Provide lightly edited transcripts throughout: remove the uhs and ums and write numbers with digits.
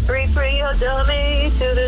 833 yo dummy.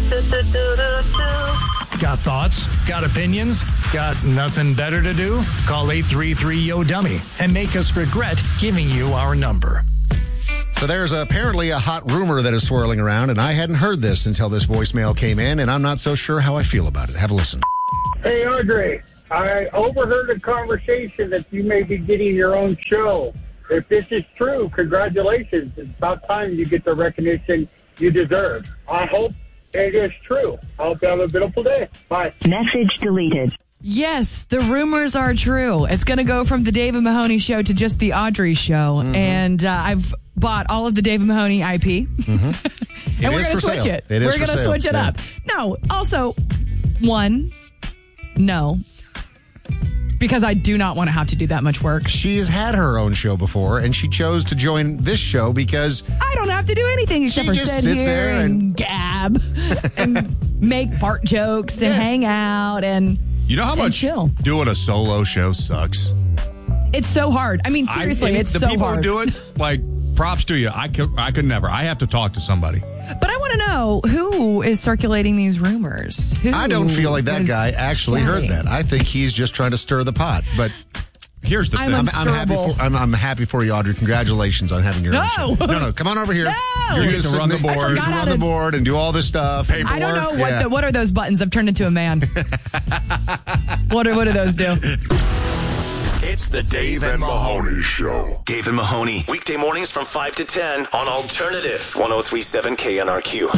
Got thoughts? Got opinions? Got nothing better to do? Call 833-YO-DUMMY and make us regret giving you our number. So there's apparently a hot rumor that is swirling around, and I hadn't heard this until this voicemail came in, and I'm not so sure how I feel about it. Have a listen. Hey, Audrey, I overheard a conversation that you may be getting your own show. If this is true, congratulations. It's about time you get the recognition you deserve. I hope it is true. I hope you have a beautiful day. Bye. Message deleted. Yes, the rumors are true. It's going to go from the David Mahoney Show to just the Audrey Show. Mm-hmm. And I've bought all of the David Mahoney IP. Mm-hmm. And we're going to switch it. We're going to switch it up. No, also, no. Because I do not want to have to do that much work. She's had her own show before, and she chose to join this show because I don't have to do anything except for sit here and gab and make fart jokes and hang out and you know how much chill. Doing a solo show sucks? It's so hard. I mean, seriously, it's so hard. The people who do it, like, props to you. I could never. I have to talk to somebody. But I want to know who is circulating these rumors. I don't feel like that guy actually heard that. I think he's just trying to stir the pot. But here's the thing. I'm happy for you, Audrey. Congratulations on having your own show. No, come on over here. No. You're going to run the board. You run the board and do all this stuff. Paperwork. I don't know what are those buttons. I've turned into a man. What do those do? It's the Dave and Mahoney Show. Dave and Mahoney, weekday mornings from 5 to 10 on Alternative 103.7 KNRQ.